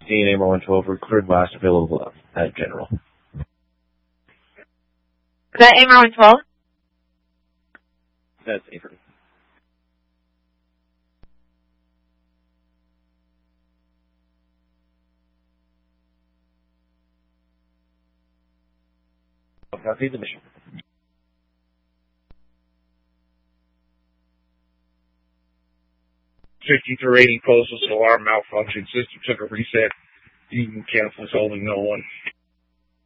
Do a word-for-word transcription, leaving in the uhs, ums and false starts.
D N A one twelve, recorded last available at General. Is that A M R one twelve? That's Avery. Copy the mission. fifty-three rating, closest alarm malfunction. System took a reset. You can cancel, holding no one.